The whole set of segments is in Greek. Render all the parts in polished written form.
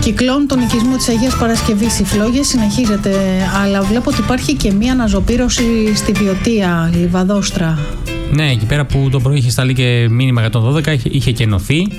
Κυκλώνει τον οικισμό της Αγίας Παρασκευής οι φλόγες, συνεχίζεται, αλλά βλέπω ότι υπάρχει και μία αναζωπήρωση στη Βιωτία, Λιβαδόστρα. Ναι, εκεί πέρα που το πρωί είχε σταλεί και μήνυμα 112, είχε κενωθεί.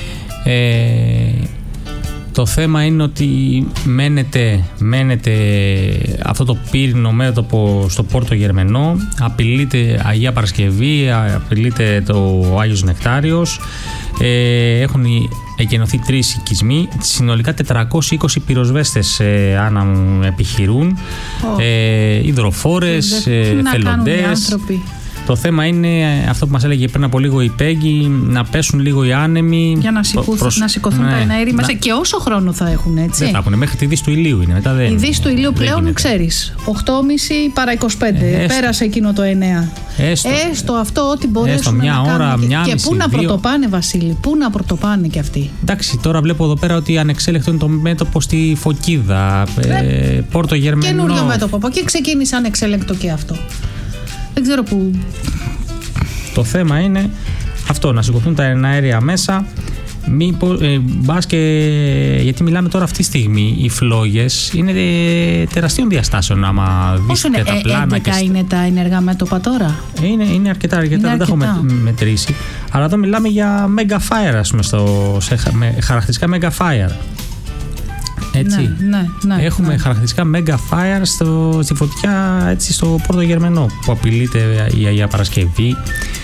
Το θέμα είναι ότι μένεται αυτό το πύρινο μέτωπο στο Πόρτο Γερμενό, απειλείται Αγία Παρασκευή, απειλείται το Άγιος Νεκτάριος, έχουν εκενωθεί 3 οικισμοί, συνολικά 420 πυροσβέστες επιχειρούν, υδροφόρες, εθελοντές. Το θέμα είναι αυτό που μας έλεγε πριν από λίγο η Πέγγι, να πέσουν λίγο οι άνεμοι. Για να σηκωθούν τα εναέρια μέσα. Και όσο χρόνο θα έχουν, έτσι. Δεν θα έχουν, μέχρι τη δύση του ηλίου είναι. Μετά η δύση του ηλίου πλέον, ξέρεις, 8.30 παρά 25. Πέρασε εκείνο το 9. Έστω αυτό, ό,τι μπορέσουν να κάνουν. Και πού να πρωτοπάνε, Βασίλη, πού να πρωτοπάνε κι αυτοί. Εντάξει, τώρα βλέπω εδώ πέρα ότι ανεξέλεκτο είναι το μέτωπο στη Φωκίδα, Πόρτο Γερμενό. Καινούριο μέτωπο. Από εκεί ξεκίνησε ανεξέλεκτο και αυτό. Δεν ξέρω πού. Το θέμα είναι αυτό, να σηκωθούν τα εναέρια μέσα. Μπας και. Γιατί μιλάμε τώρα αυτή τη στιγμή, οι φλόγες είναι τεραστίων διαστάσεων. Άμα δεις και τα πλάνα. 11 είναι τα ενεργά μέτωπα τώρα. Είναι αρκετά, δεν τα έχω μετρήσει. Αλλά εδώ μιλάμε για mega fire, ας πούμε, με χαρακτηριστικά mega fire. Έτσι. Ναι, έχουμε χαρακτηριστικά mega fire στη φωτιά, έτσι, στο Πόρτο Γερμενό, που απειλείται η Αγία Παρασκευή,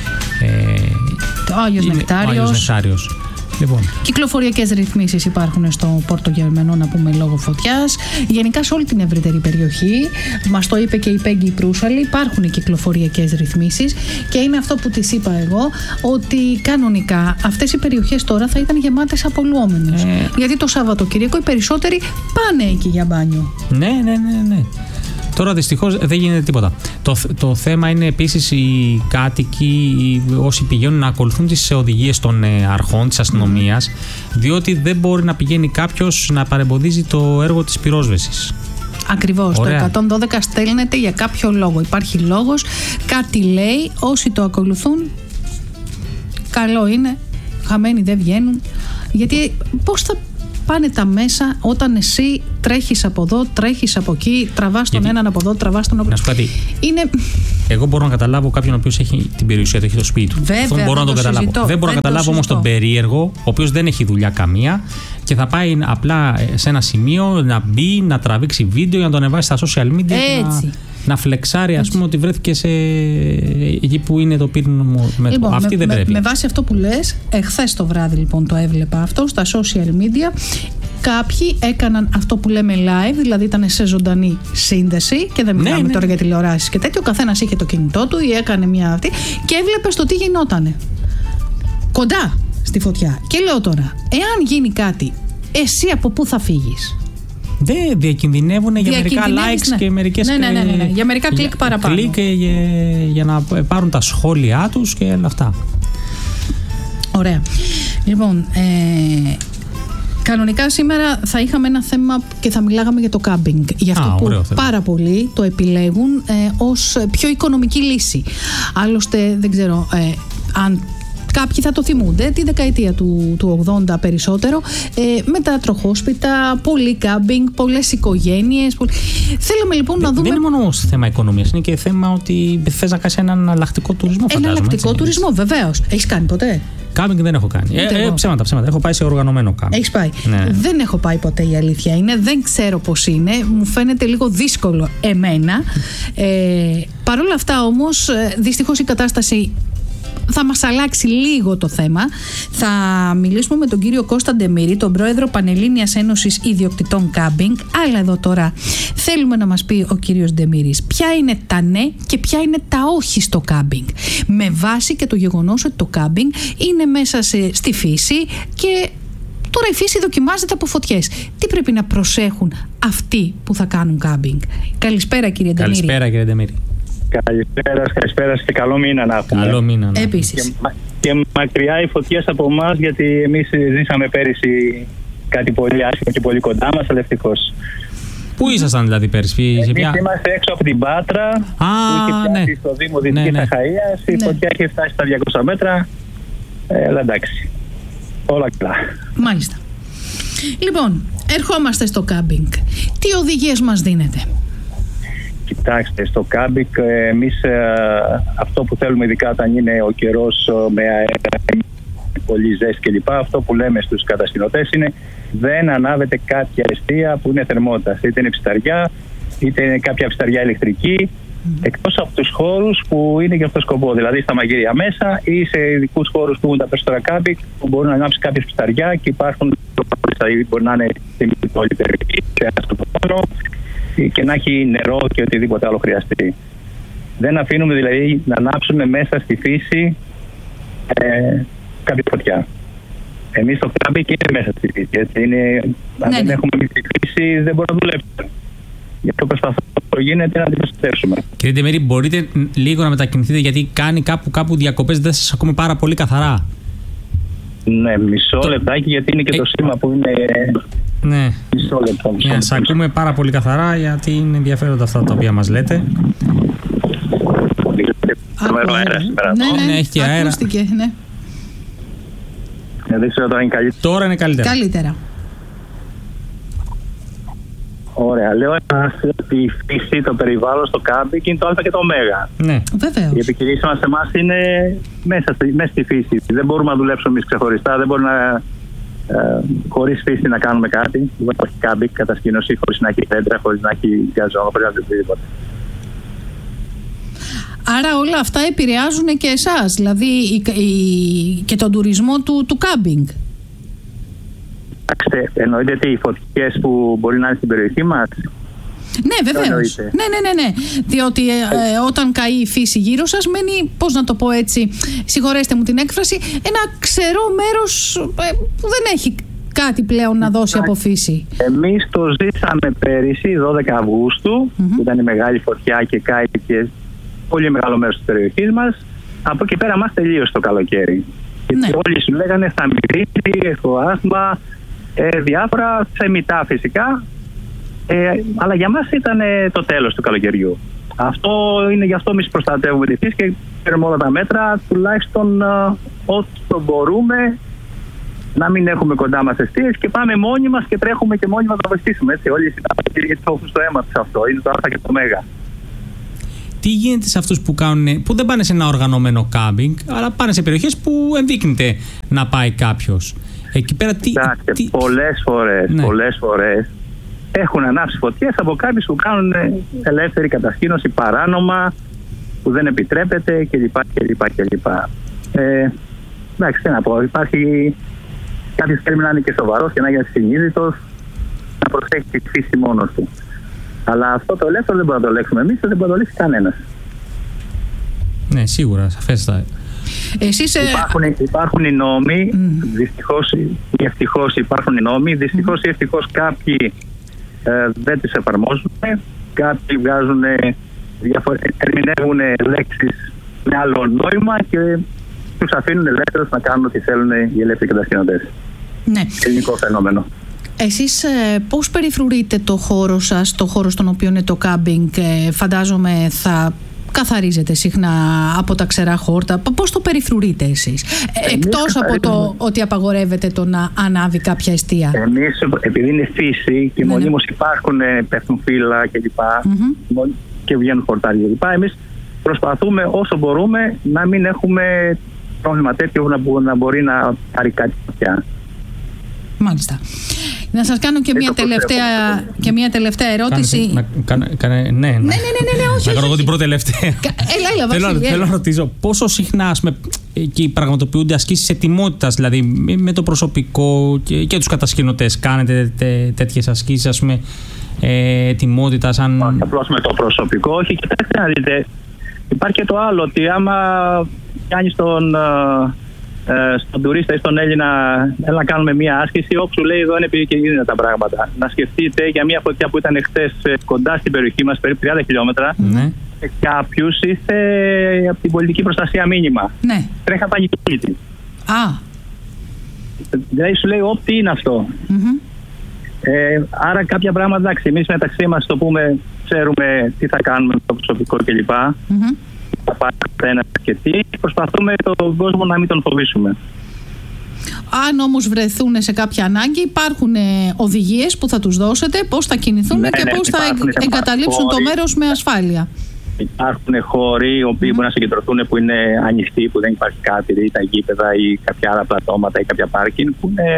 ο Άγιος Νεκτάριος. Λοιπόν. Κυκλοφοριακές ρυθμίσεις υπάρχουν στο Πόρτο Γερμενό, να πούμε, λόγω φωτιάς. Γενικά σε όλη την ευρύτερη περιοχή, μας το είπε και η Πέγγι Προύσαλη, υπάρχουν κυκλοφοριακές ρυθμίσεις και είναι αυτό που της είπα εγώ, ότι κανονικά αυτές οι περιοχές τώρα θα ήταν γεμάτες απολυόμενους. Γιατί το Σαββατοκύριακο οι περισσότεροι πάνε εκεί για μπάνιο. Ναι. Τώρα δυστυχώς δεν γίνεται τίποτα. Το θέμα είναι επίσης οι κάτοικοι, όσοι πηγαίνουν, να ακολουθούν τις οδηγίες των αρχών, της αστυνομίας, διότι δεν μπορεί να πηγαίνει κάποιος να παρεμποδίζει το έργο της πυρόσβεσης. Ακριβώς. Ωραία. Το 112 στέλνεται για κάποιο λόγο. Υπάρχει λόγος, κάτι λέει, όσοι το ακολουθούν, καλό είναι, χαμένοι δεν βγαίνουν. Γιατί πώς θα πάνε τα μέσα όταν εσύ τρέχεις από εδώ, τρέχεις από εκεί, τραβάς τον έναν από εδώ, τραβάς τον από εκεί. Να σου κάτι. Εγώ μπορώ να καταλάβω κάποιον ο οποίος έχει την περιουσία του, έχει το σπίτι του. Βέβαια, αυτό μπορώ να τον καταλάβω. Δεν μπορώ να καταλάβω όμως τον περίεργο, ο οποίος δεν έχει δουλειά καμία και θα πάει απλά σε ένα σημείο να μπει, να τραβήξει βίντεο, να το ανεβάσει στα social media. Έτσι. Να φλεξάρει, ας πούμε, ότι βρέθηκε εκεί που είναι το πύρινο μέτωπο. Λοιπόν, αυτή δεν πρέπει. Με βάση αυτό που λες, εχθές το βράδυ λοιπόν το έβλεπα αυτό στα social media. Κάποιοι έκαναν αυτό που λέμε live, δηλαδή ήταν σε ζωντανή σύνδεση και δεν μιλάμε τώρα για τηλεοράσεις και τέτοιο. Ο καθένας είχε το κινητό του ή έκανε μια αυτή και έβλεπε το τι γινότανε κοντά στη φωτιά. Και λέω τώρα, εάν γίνει κάτι, εσύ από πού θα φύγεις? Δεν διακινδυνεύουν για μερικά likes και μερικές για μερικά κλικ παραπάνω. Κλικ για να πάρουν τα σχόλιά τους και όλα αυτά. Ωραία. Λοιπόν, κανονικά σήμερα θα είχαμε ένα θέμα και θα μιλάγαμε για το κάμπινγκ. Για αυτό που πάρα πολλοί το επιλέγουν ως πιο οικονομική λύση. Άλλωστε δεν ξέρω αν κάποιοι θα το θυμούνται τη δεκαετία του 80 περισσότερο, με τα τροχόσπιτα, πολύ κάμπινγκ, πολλές οικογένειες. Θέλαμε λοιπόν να δούμε. Δεν είναι μόνο θέμα οικονομίας, είναι και θέμα ότι θες να κάνεις έναν εναλλακτικό τουρισμό. Εναλλακτικό τουρισμό, βεβαίως. Έχεις κάνει ποτέ? Κάμπινγκ δεν έχω κάνει. Ψέματα. Έχω πάει σε οργανωμένο κάμπινγκ. Έχεις πάει? Ναι. Δεν έχω πάει ποτέ, η αλήθεια είναι. Δεν ξέρω πώς είναι. Μου φαίνεται λίγο δύσκολο εμένα. Παρ' όλα αυτά όμως, δυστυχώς η κατάσταση θα μας αλλάξει λίγο το θέμα. Θα μιλήσουμε με τον κύριο Κώστα Ντεμήρη, τον πρόεδρο Πανελλήνιας Ένωσης Ιδιοκτητών Κάμπινγκ. Αλλά εδώ τώρα θέλουμε να μας πει ο κύριος Ντεμήρης ποια είναι τα ναι και ποια είναι τα όχι στο κάμπινγκ. Με βάση και το γεγονός ότι το κάμπινγκ είναι μέσα στη φύση και τώρα η φύση δοκιμάζεται από φωτιές. Τι πρέπει να προσέχουν αυτοί που θα κάνουν κάμπινγκ? Καλησπέρα κύριε Ντεμήρη. Καλησπέρα κύριε Ντεμήρη. Καλησπέρα και καλό μήνα να έχουμε. Καλό μήνα. Επίσης. Και μακριά οι φωτιές από εμάς, γιατί εμείς ζήσαμε πέρυσι κάτι πολύ άσχημο και πολύ κοντά μας, αλλά ευτυχώς. Πού ήσασταν δηλαδή πέρυσι? Εμείς είμαστε έξω από την Πάτρα, που είχε πιάσει στο Δήμο Δυτικής Αχαΐας. Η φωτιά είχε φτάσει στα 200 μέτρα. Αλλά εντάξει, όλα καλά. Μάλιστα. Λοιπόν, ερχόμαστε στο κάμπινγκ. Τι οδηγίες μας δίνετε? Κοιτάξτε, στο κάμπινγκ εμείς αυτό που θέλουμε, ειδικά όταν είναι ο καιρός με αέρα, πολύ ζέστη κλπ., αυτό που λέμε στους κατασκηνωτές είναι δεν ανάβετε κάποια εστία που είναι θερμότητας. Είτε είναι ψηταριά, είτε είναι κάποια ψηταριά ηλεκτρική, εκτός από τους χώρους που είναι για αυτό το σκοπό. Δηλαδή στα μαγειρία μέσα ή σε ειδικούς χώρους που είναι τα περισσότερα κάμπινγκ, που μπορούν να ανάψει κάποια ψηταριά και υπάρχουν, μπορεί να είναι στην όλη περιοχή, στο πάνω, και να έχει νερό και οτιδήποτε άλλο χρειαστεί. Δεν αφήνουμε δηλαδή να ανάψουμε μέσα στη φύση κάποια φωτιά. Εμείς το κάμπινγκ είναι μέσα στη φύση. Έτσι. Αν δεν έχουμε στη φύση, δεν μπορούμε να δουλέψουμε. Γι' αυτό προσπαθούμε όσο γίνεται να την προστατεύσουμε. Κύριε Ντεμέρη, μπορείτε λίγο να μετακινηθείτε, γιατί κάνει κάπου διακοπές, δεν σας ακούμε πάρα πολύ καθαρά. Ναι, μισό λεπτάκι, γιατί είναι και το σήμα που είναι. Ναι. Μισό λεπτό. Σας ακούμε πάρα πολύ καθαρά, γιατί είναι ενδιαφέροντα αυτά τα οποία μας λέτε. Ναι, έχει και αέρα. Ακούστηκε, ναι. Δεν ξέρω τώρα είναι καλύτερα. Τώρα είναι καλύτερα. Καλύτερα. Ωραία. Λέω η φύση, το περιβάλλον στο κάμπινγκ είναι το Α και το Ω. Ναι. Βεβαίως. Η επιχειρήση μας σε εμάς είναι μέσα στη φύση. Δεν μπορούμε να δουλέψουμε εμείς ξεχωριστά. Δεν μπορούμε να χωρίς φύση να κάνουμε κάτι. Δεν υπάρχει κάμπινγκ, κατασκήνωση, χωρίς να έχει δέντρα, χωρίς να έχει γκαζόν, χωρίς να έχει οτιδήποτε. Άρα όλα αυτά επηρεάζουν και εσάς, δηλαδή και τον τουρισμό του κάμπινγκ. Κοιτάξτε, εννοείται οι φωτιές που μπορεί να είναι στην περιοχή μας. Ναι, βεβαίως. Ναι. Διότι όταν καεί η φύση γύρω σας, μένει, πώς να το πω έτσι, συγχωρέστε μου την έκφραση, ένα ξερό μέρος που δεν έχει κάτι πλέον να δώσει από φύση. Εμείς το ζήσαμε πέρυσι, 12 Αυγούστου, που ήταν η μεγάλη φωτιά και κάηκε πολύ μεγάλο μέρος της περιοχής μας. Από εκεί πέρα μας τελείωσε το καλοκαίρι. Ναι. Και όλοι σου λέγανε θα μυρίσει, έχω άσθμα, διάφορα θεμιτά φυσικά. Αλλά για μας ήταν το τέλος του καλοκαιριού. Αυτό είναι, γι' αυτό εμείς προστατεύουμε τη φύση και παίρνουμε όλα τα μέτρα, τουλάχιστον όσο μπορούμε να μην έχουμε κοντά μας εστίες και πάμε μόνοι μας και τρέχουμε και μόνοι μας να βοηθήσουμε. Έτσι. Όλοι οι συνταγματικοί γιατί έχουν στο αίμα τους αυτό. Είναι το Α και το Ω. Τι γίνεται σε αυτούς που δεν πάνε σε ένα οργανωμένο κάμπινγκ, αλλά πάνε σε περιοχές που ενδείκνυται να πάει κάποιος? Εκεί πέρα πολλές φορές έχουν ανάψει φωτιές από κάποιους που κάνουν ελεύθερη κατασκήνωση παράνομα, που δεν επιτρέπεται κλπ. Εντάξει, τι να πω, υπάρχει κάποιος θέλει να είναι και σοβαρός και να είναι συνείδητος, να προσέχει τη φύση μόνος του. Αλλά αυτό το ελεύθερο δεν μπορούμε να το λέξουμε εμείς και δεν μπορεί να το λύσει κανένας. Ναι, σίγουρα, σαφέστατα. Υπάρχουν οι νόμοι, δυστυχώς ή ευτυχώς υπάρχουν οι νόμοι, δυστυχώς ή ευτυχώς κάποιοι δεν τις εφαρμόζουν, κάποιοι ερμηνεύουν λέξεις με άλλο νόημα και τους αφήνουν ελεύθερους να κάνουν ό,τι θέλουν οι ελεύθεροι κατασκηνωτές. Ναι. Ελληνικό φαινόμενο. Εσείς πώς περιφρουρείτε το χώρο σας, το χώρο στον οποίο είναι το κάμπινγκ? Φαντάζομαι θα καθαρίζετε συχνά από τα ξερά χόρτα. Πώς το περιφρουρείτε εσείς? Εκτός από το ότι απαγορεύετε το να ανάβει κάποια εστία. Εμείς, επειδή είναι φύση και μονίμως πέφτουν φύλλα κλπ. Και βγαίνουν χορτάρια κλπ. Εμείς προσπαθούμε όσο μπορούμε να μην έχουμε πρόβλημα τέτοιο να μπορεί να πάρει κάτι πια. Μάλιστα. Να σας κάνω και μια τελευταία ερώτηση. Ναι, όχι. Να κάνω εγώ την πρώτη τελευταία. Θέλω να ρωτήσω πόσο συχνά εκεί πραγματοποιούνται ασκήσεις ετοιμότητας, δηλαδή με το προσωπικό και τους κατασκηνωτές. Κάνετε τέτοιες ασκήσεις, ας πούμε, ετοιμότητας? Όχι απλώς με το προσωπικό, όχι. Κοιτάξτε να δείτε, υπάρχει και το άλλο, ότι άμα κάνεις στον τουρίστα ή στον Έλληνα, έλα να κάνουμε μία άσκηση, όπου σου λέει εδώ είναι επικίνδυνα τα πράγματα. Να σκεφτείτε για μία φωτιά που ήταν χτες κοντά στην περιοχή μας, περίπου 30 χιλιόμετρα, και κάποιους ήρθε από την πολιτική προστασία μήνυμα. Ναι. Τρέχα πανικόβλητη. Δηλαδή σου λέει, τι είναι αυτό. Άρα κάποια πράγματα, εντάξει, εμείς μεταξύ μας το πούμε, ξέρουμε τι θα κάνουμε με το προσωπικό κλπ. Θα πάρει ένα και τι, προσπαθούμε τον κόσμο να μην τον φοβήσουμε. Αν όμως βρεθούν σε κάποια ανάγκη, υπάρχουν οδηγίες που θα τους δώσετε πώς θα κινηθούν και πώς θα εγκαταλείψουν το μέρος με ασφάλεια. Υπάρχουν χώροι οι οποίοι μπορούν να συγκεντρωθούν που είναι ανοιχτοί, που δεν υπάρχει κάτι, δηλαδή τα γήπεδα ή κάποια άλλα πλατώματα ή κάποια πάρκινγκ που είναι.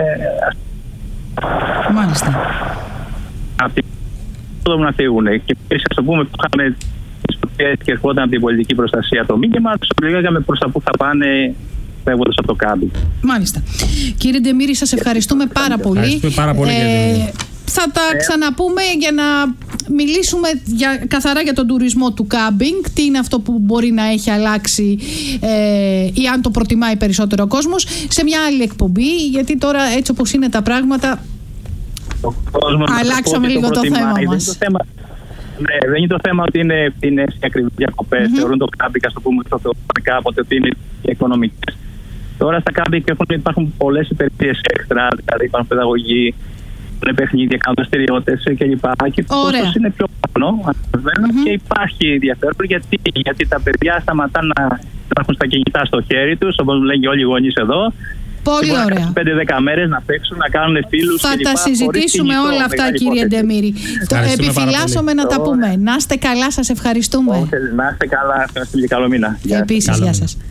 Μάλιστα. Αυτοί δεν να φύγουν. Και επίσης, ας το πούμε, που είχαμε τις φωτιές και ερχόταν από την πολιτική προστασία το μήνυμα, τους οδηγάγαμε προς τα που θα πάνε φεύγοντας από το κάμπινγκ. Μάλιστα. Κύριε Ντεμήρη, σας ευχαριστούμε πάρα πολύ. Ευχαριστούμε πάρα πολύ. Θα τα ξαναπούμε για να μιλήσουμε καθαρά για τον τουρισμό του κάμπινγκ, τι είναι αυτό που μπορεί να έχει αλλάξει ή αν το προτιμάει περισσότερο ο κόσμος, σε μια άλλη εκπομπή, γιατί τώρα έτσι όπως είναι τα πράγματα αλλάξαμε λίγο το θέμα μας. Ναι, δεν είναι το θέμα ότι είναι σε ακριβείς διακοπές. Θεωρούν το κάμπινγκ, ας το πούμε, κάποτε ότι είναι οικονομικές. Τώρα στα κάμπινγκ υπάρχουν πολλές υπηρεσίες έξτρα, δηλαδή υπάρχουν παιδαγωγοί, παιχνίδια, κάνουν δραστηριότητες κλπ. Και το κόστος είναι πιο πάνω και υπάρχει ενδιαφέρον γιατί τα παιδιά σταματάνε να έχουν στα κινητά στο χέρι τους, όπως λένε και όλοι οι γονείς εδώ. Πολύ ωραία. 5-10 μέρες να παίξουν, να κάνουν φίλους. Θα τα συζητήσουμε όλα αυτά, κύριε Ντεμήρη. Επιφυλάσσομαι να τα πούμε. Να είστε καλά, σας ευχαριστούμε. Να είστε καλά, να είστε καλό μήνα. Επίσης, γεια σας.